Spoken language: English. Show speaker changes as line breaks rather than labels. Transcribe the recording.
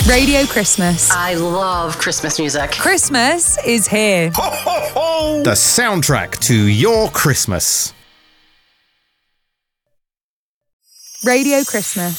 Radio Christmas.
I love Christmas music.
Christmas is here.
Ho, ho, ho! The soundtrack to your Christmas.
Radio Christmas.